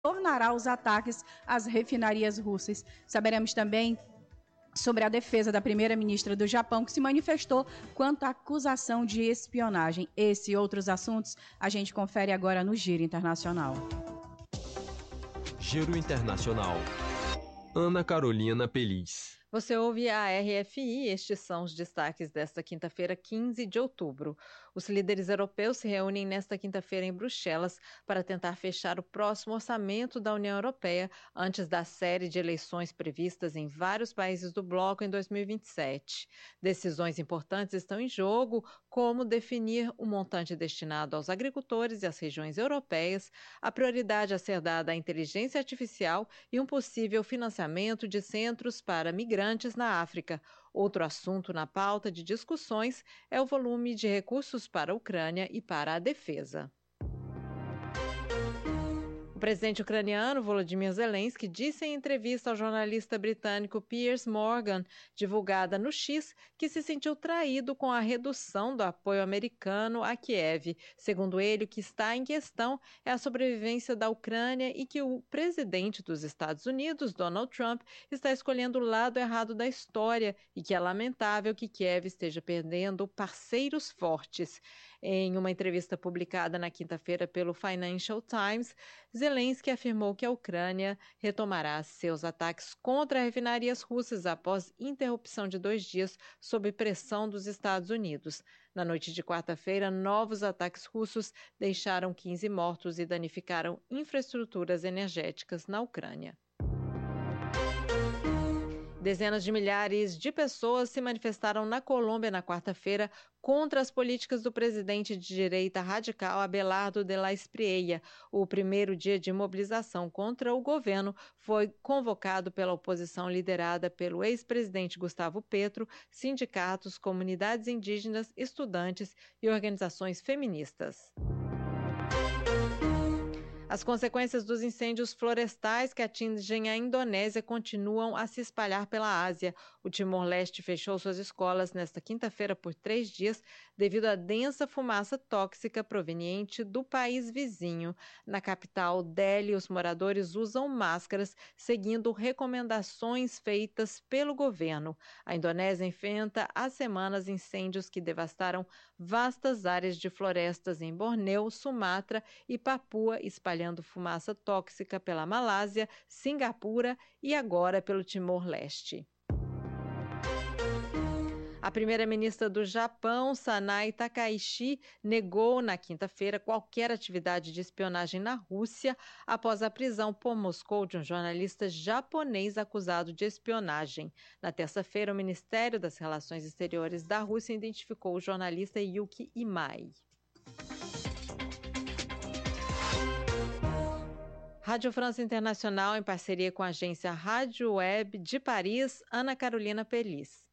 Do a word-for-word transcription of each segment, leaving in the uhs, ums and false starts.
tornará os ataques às refinarias russas. Saberemos também sobre a defesa da primeira-ministra do Japão, que se manifestou quanto à acusação de espionagem. Esse e outros assuntos a gente confere agora no Giro Internacional. Giro Internacional. Ana Carolina Peliz. Você ouve a R F I, estes são os destaques desta quinta-feira, quinze de outubro. Os líderes europeus se reúnem nesta quinta-feira em Bruxelas para tentar fechar o próximo orçamento da União Europeia antes da série de eleições previstas em vários países do bloco em dois mil e vinte e sete. Decisões importantes estão em jogo, como definir o montante destinado aos agricultores e às regiões europeias, a prioridade a ser dada à inteligência artificial e um possível financiamento de centros para migrantes na África. Outro assunto na pauta de discussões é o volume de recursos para a Ucrânia e para a defesa. O presidente ucraniano Volodymyr Zelensky disse em entrevista ao jornalista britânico Piers Morgan, divulgada no X, que se sentiu traído com a redução do apoio americano a Kiev. Segundo ele, o que está em questão é a sobrevivência da Ucrânia e que o presidente dos Estados Unidos, Donald Trump, está escolhendo o lado errado da história e que é lamentável que Kiev esteja perdendo parceiros fortes. Em uma entrevista publicada na quinta-feira pelo Financial Times, Zelensky afirmou que a Ucrânia retomará seus ataques contra refinarias russas após interrupção de dois dias sob pressão dos Estados Unidos. Na noite de quarta-feira, novos ataques russos deixaram quinze mortos e danificaram infraestruturas energéticas na Ucrânia. Dezenas de milhares de pessoas se manifestaram na Colômbia na quarta-feira contra as políticas do presidente de direita radical Abelardo de la Espriella. O primeiro dia de mobilização contra o governo foi convocado pela oposição liderada pelo ex-presidente Gustavo Petro, sindicatos, comunidades indígenas, estudantes e organizações feministas. As consequências dos incêndios florestais que atingem a Indonésia continuam a se espalhar pela Ásia. O Timor-Leste fechou suas escolas nesta quinta-feira por três dias devido à densa fumaça tóxica proveniente do país vizinho. Na capital, Delhi, os moradores usam máscaras, seguindo recomendações feitas pelo governo. A Indonésia enfrenta há semanas incêndios que devastaram vastas áreas de florestas em Bornéu, Sumatra e Papua, espalhando fumaça tóxica pela Malásia, Singapura e agora pelo Timor-Leste. A primeira-ministra do Japão, Sanai Takaichi, negou na quinta-feira qualquer atividade de espionagem na Rússia após a prisão por Moscou de um jornalista japonês acusado de espionagem. Na terça-feira, o Ministério das Relações Exteriores da Rússia identificou o jornalista Yuki Imai. Rádio França Internacional, em parceria com a agência Rádio Web de Paris, Ana Carolina Peliz.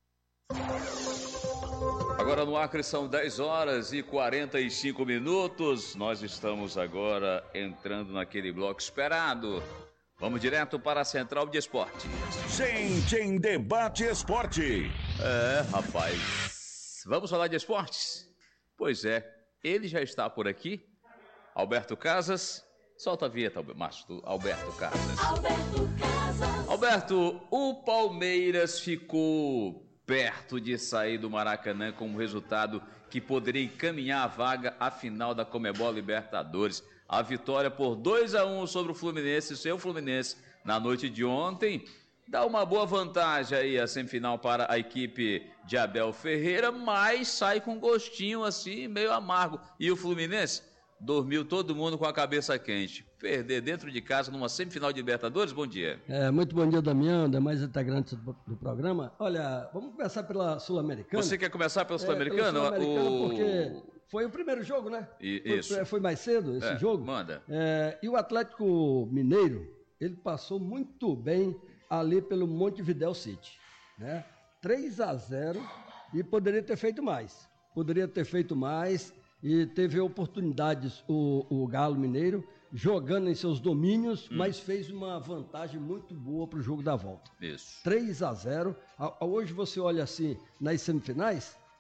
Agora no Acre são dez horas e quarenta e cinco minutos. Nós estamos agora entrando naquele bloco esperado. Vamos direto para a Central de Esportes. Gente em Debate Esporte. É, rapaz. Vamos falar de esportes? Pois é, ele já está por aqui. Alberto Casas. Solta a vinheta, Márcio, Alberto Casas. Alberto Casas. Alberto, o Palmeiras ficou perto de sair do Maracanã com um resultado que poderia encaminhar a vaga à final da Conmebol Libertadores. A vitória por dois a um sobre o Fluminense, seu Fluminense, na noite de ontem, dá uma boa vantagem aí a semifinal para a equipe de Abel Ferreira, mas sai com um gostinho assim, meio amargo. E o Fluminense? Dormiu todo mundo com a cabeça quente. Perder dentro de casa numa semifinal de Libertadores, bom dia. É, muito bom dia, Damião, demais integrantes do, do programa. Olha, vamos começar pela Sul-Americana. Você quer começar pela Sul-Americana? É, pela Sul-Americana, o... porque foi o primeiro jogo, né? I, foi, isso. Foi mais cedo esse é, jogo. Manda. É, e o Atlético Mineiro, ele passou muito bem ali pelo Montevidéu City, né? três a zero e poderia ter feito mais. Poderia ter feito mais. E teve oportunidades o, o Galo Mineiro jogando em seus domínios, hum. mas fez uma vantagem muito boa para o jogo da volta. Isso. três a zero. Hoje você olha assim nas semifinais,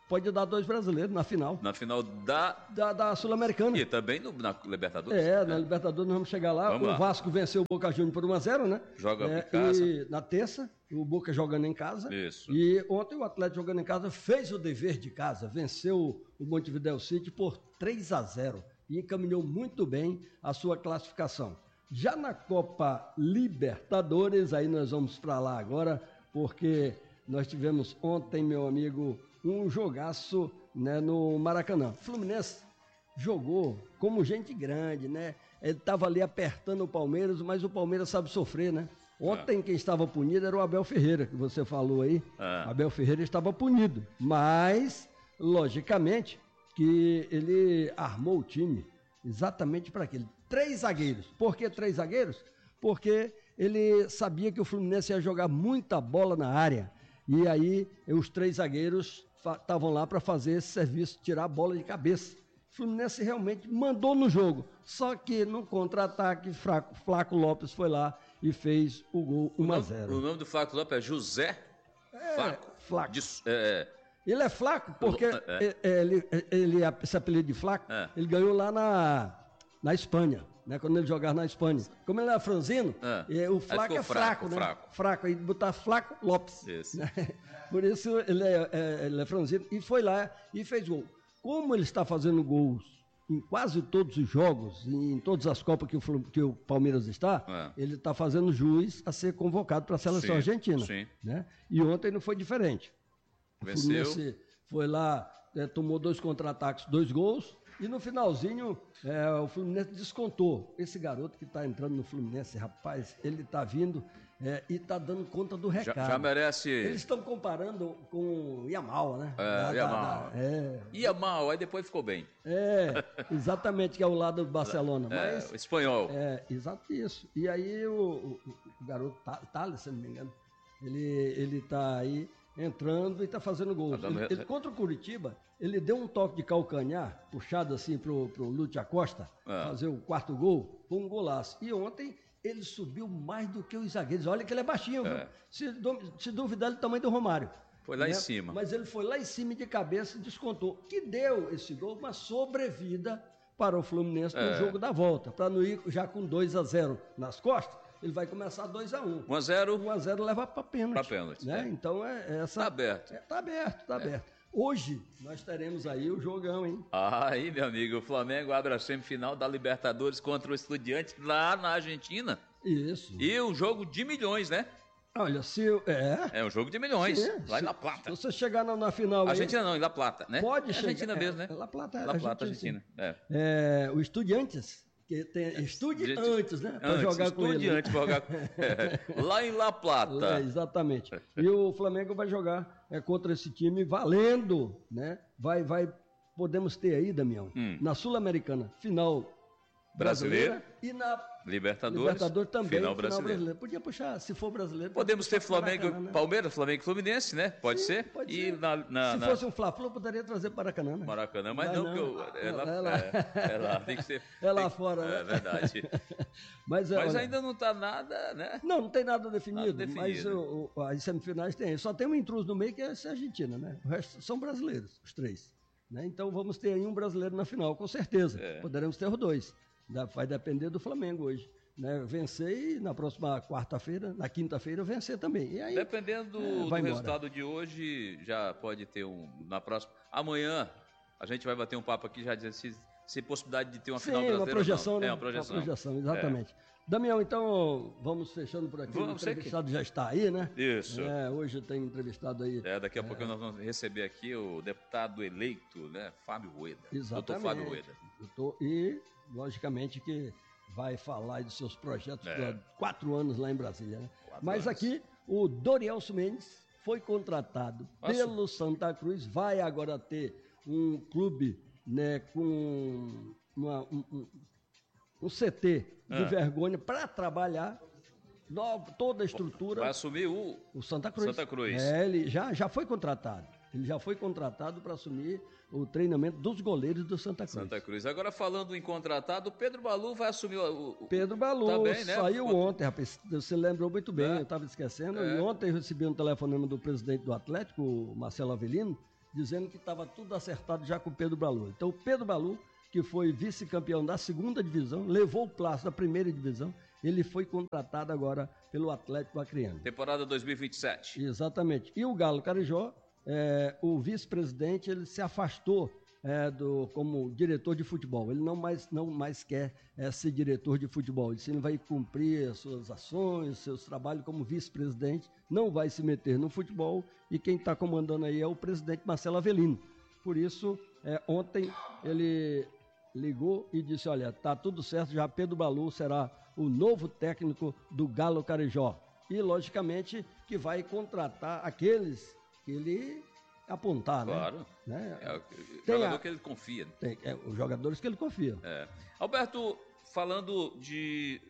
pode dar dois brasileiros na final. Na final da... Da, da Sul-Americana. E também no, na Libertadores. É, na Libertadores nós vamos chegar lá. Vamos o lá. Vasco venceu o Boca Juniors por um a zero, né? Joga é, em casa. E na terça, o Boca jogando em casa. Isso. E ontem o Atlético jogando em casa fez o dever de casa, venceu o Montevideo City por três a zero e encaminhou muito bem a sua classificação. Já na Copa Libertadores, aí nós vamos para lá agora, porque nós tivemos ontem, meu amigo, um jogaço, né, no Maracanã. O Fluminense jogou como gente grande, né? Ele estava ali apertando o Palmeiras, mas o Palmeiras sabe sofrer, né? Ontem quem estava punido era o Abel Ferreira, que você falou aí. É. Abel Ferreira estava punido, mas, logicamente, que ele armou o time exatamente para aquilo. Três zagueiros. Por que três zagueiros? Porque ele sabia que o Fluminense ia jogar muita bola na área. E aí os três zagueiros estavam lá para fazer esse serviço, tirar a bola de cabeça. O Fluminense realmente mandou no jogo. Só que no contra-ataque, Fraco, Flaco Lopes foi lá e fez o gol um a zero. O nome do Flaco Lopes é José É, Flaco. Flaco. De, é, Ele é flaco porque É. ele, ele, esse apelido de flaco, É. ele ganhou lá na, na Espanha, né? Quando ele jogava na Espanha. Como ele era franzino, É. eh, o Aí flaco ficou é fraco, fraco, né? fraco. Fraco, aí botar Flaco Lopes. Isso. Né? Por isso ele é, é, ele é franzino e foi lá e fez gol. Como ele está fazendo gols em quase todos os jogos, em todas as Copas que o, Flu- que o Palmeiras está, É. ele está fazendo jus a ser convocado para a seleção Sim, argentina. sim. Né? E ontem não foi diferente. O Venceu. Fluminense foi lá, é, tomou dois contra-ataques, dois gols, e no finalzinho é, o Fluminense descontou. Esse garoto que está entrando no Fluminense, rapaz, ele está vindo é, e está dando conta do já, recado. já merece. Eles estão comparando com o Yamal, né? É, Da- da- Yamal. da- é, Ia mal, aí depois ficou bem. é, exatamente, que é o lado do Barcelona. É, Mas o espanhol. é, exato isso. E aí o, o- o garoto Ta- Thales, se não me engano, ele, ele tá aí entrando e tá fazendo gols. Tá dando Ele, re- ele- contra o Curitiba, ele deu um toque de calcanhar, puxado assim pro, pro Lúcio Acosta, É. fazer o quarto gol, foi um golaço. E ontem ele subiu mais do que os zagueiros. Olha que ele é baixinho, É. viu? Se, du- se duvidar, ele é do tamanho do Romário. Foi lá né? em cima. Mas ele foi lá em cima e de cabeça e descontou. Que deu esse gol uma sobrevida para o Fluminense no É. jogo da volta. Para não ir já com dois a zero nas costas, ele vai começar dois a um. um a zero. um a zero leva para pênalti. Pra pênalti, Né? é. Então é essa. Tá aberto. É, tá aberto, tá aberto. Hoje nós teremos aí o jogão, hein? Aí, meu amigo, o Flamengo abre a semifinal da Libertadores contra o Estudiantes lá na Argentina. Isso. E um jogo de milhões, né? Olha, se eu. É. É um jogo de milhões. Sim, lá se- em La Plata. Se você chegar na, na final aí. Argentina não, em La Plata, né? Pode é chegar. Argentina mesmo, né? É, La Plata, é La Plata, Argentina, Argentina. sim. É. É, o Estudiantes, que tem. Estude Gente, antes, né? Para Antes, jogar com ele. né? Estudiantes pra jogar com... É, lá em La Plata. É, exatamente. E o Flamengo vai jogar é, contra esse time valendo, né? Vai, vai, podemos ter aí, Damião, Hum. na Sul-Americana, final Brasileira. brasileira e na Libertadores, Libertadores também, final brasileiro. Podia puxar, se for brasileiro. Podemos ter podia puxar Flamengo, Maracanã, né? Palmeiras, Flamengo e Fluminense, né? Pode Sim, ser? pode e ser. na, na, Se na- fosse um Fla-Flu, poderia trazer Maracanã, né? Maracanã, mas Mas não, não. porque eu- é, lá, É lá. é, é lá, tem que ser. É lá tem- fora, É né? verdade. Mas, é, Mas olha, ainda não tá nada, né? Não, não tem nada definido, Nada mas definido. o, o, as semifinais tem. Só tem um intruso no meio que é essa Argentina, né? O resto são brasileiros, os três. Né? Então vamos ter aí um brasileiro na final, com certeza. É. Poderemos ter os dois. Da- Vai depender do Flamengo hoje. Né? Vencer e na próxima quarta-feira, na quinta-feira, vencer também. E aí, Dependendo do, é, do vai embora. resultado de hoje, já pode ter um. Na próxima. Amanhã, a gente vai bater um papo aqui já dizendo se, se possibilidade de ter uma sim, final brasileira. uma projeção, ou não. né? É uma projeção. Uma projeção, exatamente. Damião, então vamos fechando por aqui. Vamos, o sei entrevistado já está aí, né? Isso. É, hoje tem entrevistado aí. É, daqui a pouco nós vamos receber aqui o deputado eleito, né? Fábio Rueda. doutor Exatamente. Fábio Rueda. Doutor, e, logicamente, que vai falar dos seus projetos É. há quatro anos lá em Brasília. Né? Quatro Mas anos. aqui, o Dorielso Mendes foi contratado Nossa. pelo Santa Cruz, vai agora ter um clube né, com uma- um, um- um C T de É. vergonha para trabalhar novo, toda a estrutura. Vai assumir o. O Santa Cruz. Santa Cruz. É, ele já, já foi contratado. Ele já foi contratado para assumir o treinamento dos goleiros do Santa Cruz. Santa Cruz. Agora, falando em contratado, o Pedro Balu vai assumir o. o- Pedro Balu Também, né? saiu Contra- ontem, rapaz. Você lembrou muito bem, É. eu estava esquecendo. É. E ontem eu recebi um telefonema do presidente do Atlético, o Marcelo Avelino, dizendo que estava tudo acertado já com o Pedro Balu. Então o Pedro Balu, que foi vice-campeão da segunda divisão, levou o clássico da primeira divisão, ele foi contratado agora pelo Atlético Acreano. Temporada dois mil e vinte e sete. Exatamente. E o Galo Carijó, é, o vice-presidente, ele se afastou é, do, como diretor de futebol. Ele não mais, não mais quer é, ser diretor de futebol. Ele sim, vai cumprir as suas ações, seus trabalhos como vice-presidente, não vai se meter no futebol, e quem está comandando aí é o presidente Marcelo Avelino. Por isso, é, ontem ele ligou e disse, olha, tá tudo certo, já Pedro Balu será o novo técnico do Galo Carijó. E, logicamente, que vai contratar aqueles que ele apontar, claro. Né? É o tem jogador a, que ele confia. Tem, é, os jogadores que ele confia. É. Alberto, falando de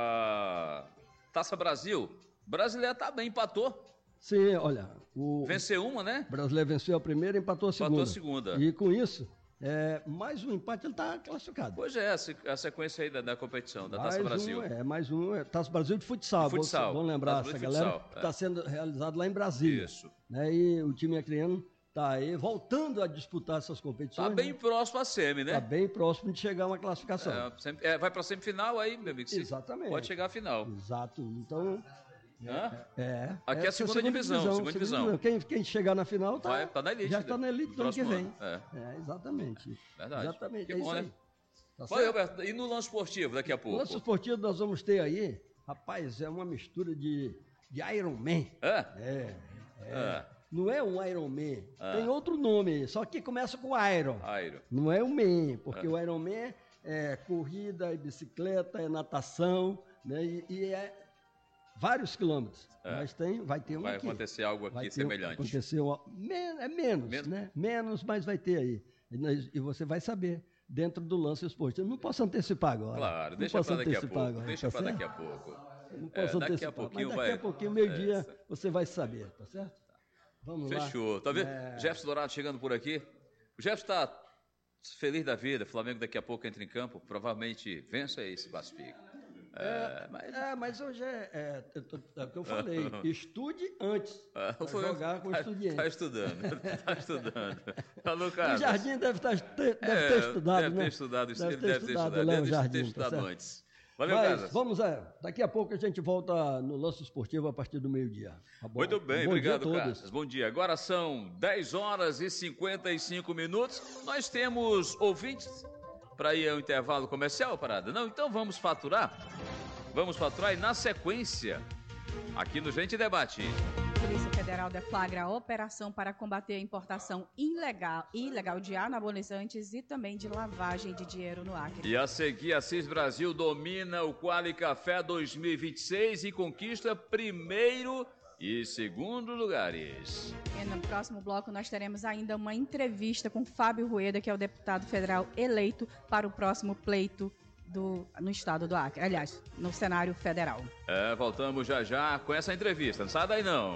uh, Taça Brasil, o brasileiro tá bem, empatou. Sim, olha. O Venceu uma, né? O brasileiro venceu a primeira e empatou a segunda. Empatou a segunda. E com isso, é, mais um empate, ele está classificado. Pois é, a sequência aí da, da competição, da mais Taça Brasil. Um, é, mais um, é, Taça Brasil de futsal. De futsal. Vamos lembrar Taça essa de galera, futsal, que está é. sendo realizado lá em Brasília. Isso. Né, e o time acreano está aí voltando a disputar essas competições. Está bem né? próximo a semi, né? Está bem próximo de chegar a uma classificação. É, sem, é, vai para a semifinal aí, meu amigo. Exatamente. Pode chegar à final. Exato. Então... Hã? É, Aqui é, é a segunda, segunda divisão, divisão, segunda divisão. divisão. Quem, quem chegar na final tá, vai, tá na elite, já está na elite do ano que vem. É. é, exatamente. Verdade. Exatamente. Que é bom, isso né? aí. Tá Valeu, Alberto. E no lance esportivo, daqui a pouco? No lance esportivo nós vamos ter aí, rapaz, é uma mistura de, de Iron Man. É? É. é. é. Não é um Iron Man, é. tem outro nome, só que começa com Iron. Iron. Não é o Man, porque é. o Iron Man é corrida, é bicicleta, é natação, né? E, e é vários quilômetros. É. Mas tem, vai ter um Vai aqui. acontecer algo aqui vai semelhante. Aconteceu, é menos, menos, né? Menos, mas vai ter aí. E você vai saber dentro do lance esportivo. Eu não posso antecipar agora. Claro, não deixa para daqui a pouco. Agora, deixa tá para daqui a pouco. Não posso é, daqui antecipar. a pouquinho mas daqui vai... a pouquinho, meio-dia, é. você vai saber, tá certo? Vamos Fechou. lá. Fechou. Tá vendo? É... Jefferson Dourado chegando por aqui. O Jefferson está feliz da vida. O Flamengo daqui a pouco entra em campo. Provavelmente vença e se classifica. É, é, mas... é, mas hoje é, é, é, é o que eu falei. Estude antes. É, pra jogar com o estudiante. Está estudando. Está estudando. Alô, Carlos. O Jardim deve, tá, deve é, ter estudado, deve né? ter estudado. Deve Ele ter deve ter estudado, estudado. Deve Jardim, ter estudado tá antes. Valeu, Mas, Carlos. vamos, é, daqui a pouco a gente volta no lance esportivo a partir do meio-dia. Tá bom? Muito bem, bom obrigado, Carlos. Bom dia. Agora são dez horas e cinquenta e cinco minutos. Nós temos ouvintes para ir ao intervalo comercial, Parada? Não? Então vamos faturar? Vamos faturar e na sequência, aqui no Gente Debate. A Polícia Federal deflagra a operação para combater a importação ilegal, ilegal de anabolizantes e também de lavagem de dinheiro no Acre. E a seguir, a Cis Brasil domina o Quali Café dois mil e vinte e seis e conquista primeiro e segundo lugares. E no próximo bloco nós teremos ainda uma entrevista com Fábio Rueda, que é o deputado federal eleito para o próximo pleito Do, no estado do Acre, aliás, no cenário federal. É, voltamos já já com essa entrevista, não sai daí não.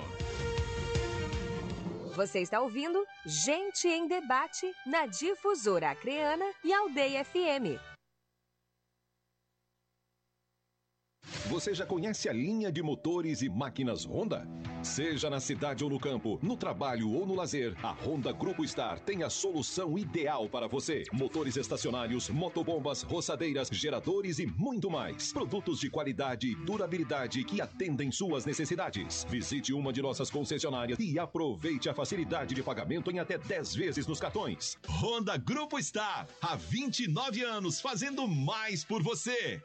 Você está ouvindo Gente em Debate na Difusora Acreana e Aldeia F M. Você já conhece a linha de motores e máquinas Honda? Seja na cidade ou no campo, no trabalho ou no lazer, a Honda Grupo Star tem a solução ideal para você. Motores estacionários, motobombas, roçadeiras, geradores e muito mais. Produtos de qualidade e durabilidade que atendem suas necessidades. Visite uma de nossas concessionárias e aproveite a facilidade de pagamento em até dez vezes nos cartões. Honda Grupo Star, há vinte e nove anos fazendo mais por você.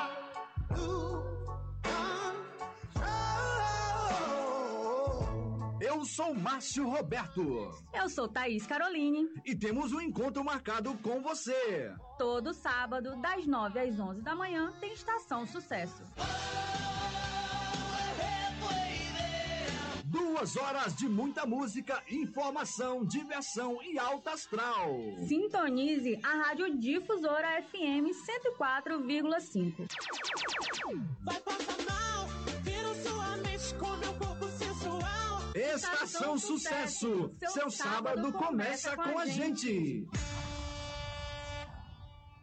Eu sou Márcio Roberto. Eu sou Thaís Caroline. E temos um encontro marcado com você. Todo sábado, das nove às onze da manhã, tem Estação Sucesso. Duas horas de muita música, informação, diversão e alta astral. Sintonize a Rádio Difusora F M cento e quatro vírgula cinco. Vai passar mal, vira sua mente com meu corpo sensual. Estação Sucesso, seu, seu sábado, sábado começa com a gente. gente.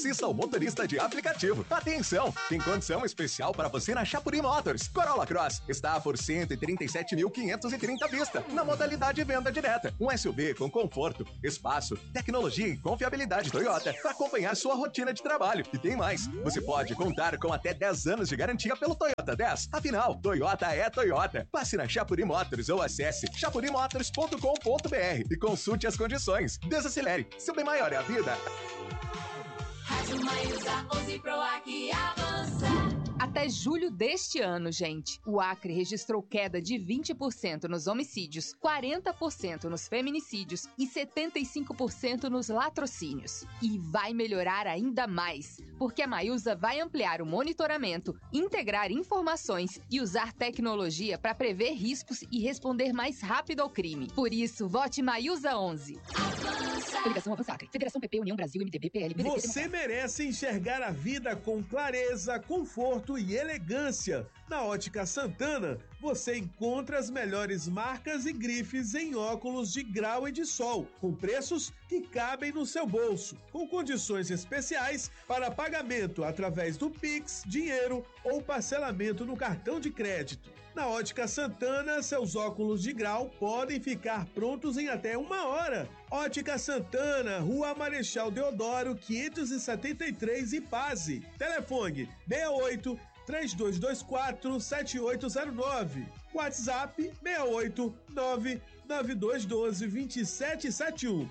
assista ao motorista de aplicativo. Atenção, tem condição especial para você na Chapuri Motors. Corolla Cross está por cento e trinta e sete mil quinhentos e trinta à vista, na modalidade venda direta. Um S U V com conforto, espaço, tecnologia e confiabilidade Toyota para acompanhar sua rotina de trabalho. E tem mais, você pode contar com até dez anos de garantia pelo Toyota dez. Afinal, Toyota é Toyota. Passe na Chapuri Motors ou acesse chapuri motors ponto com ponto b r e consulte as condições. Desacelere, seu bem maior é a vida. Rádio Maiusa onze Pro aqui avança. Até julho deste ano, gente, o Acre registrou queda de vinte por cento nos homicídios, quarenta por cento nos feminicídios e setenta e cinco por cento nos latrocínios. E vai melhorar ainda mais, porque a Maiusa vai ampliar o monitoramento, integrar informações e usar tecnologia para prever riscos e responder mais rápido ao crime. Por isso, vote Maiusa onze. Avança. Federação Avança Acre. Federação P P, União Brasil, M D B, P L, P D T. Você merece enxergar a vida com clareza, conforto e elegância. Na Ótica Santana, você encontra as melhores marcas e grifes em óculos de grau e de sol, com preços que cabem no seu bolso, com condições especiais para pagamento através do Pix, dinheiro ou parcelamento no cartão de crédito. Na Ótica Santana, seus óculos de grau podem ficar prontos em até uma hora. Ótica Santana, Rua Marechal Deodoro, quinhentos e setenta e três, Ipase. Telefone seis oito, três dois dois quatro, sete oito zero nove. WhatsApp seis oito, nove nove dois um dois, dois sete sete um.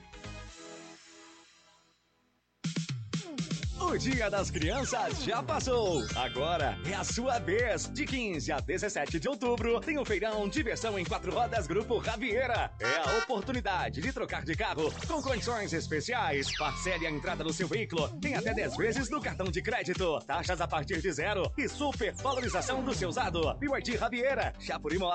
O Dia das Crianças já passou. Agora é a sua vez. De quinze a dezessete de outubro, tem o feirão Diversão em Quatro Rodas Grupo Javiera. É a oportunidade de trocar de carro com condições especiais. Parcele a entrada do seu veículo. Tem até dez vezes no cartão de crédito. Taxas a partir de zero e super valorização do seu usado. B Y D Javiera, Chapuri Motors.